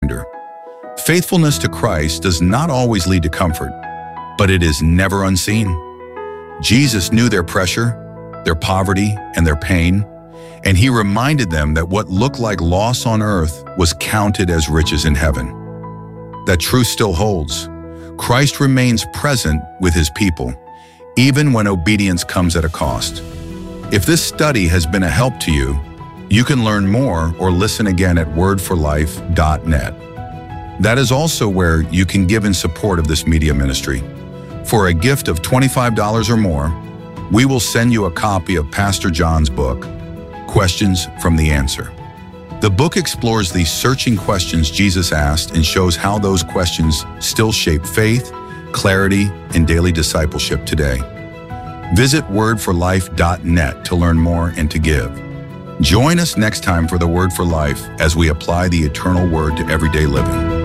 reminder. Faithfulness to Christ does not always lead to comfort, but it is never unseen. Jesus knew their pressure, their poverty, and their pain, and he reminded them that what looked like loss on earth was counted as riches in heaven. That truth still holds. Christ remains present with his people, even when obedience comes at a cost. If this study has been a help to you, you can learn more or listen again at wordforlife.net. That is also where you can give in support of this media ministry. For a gift of $25 or more, we will send you a copy of Pastor John's book, Questions from the Answer. The book explores the searching questions Jesus asked and shows how those questions still shape faith, clarity, and daily discipleship today. Visit wordforlife.net to learn more and to give. Join us next time for the Word for Life as we apply the eternal word to everyday living.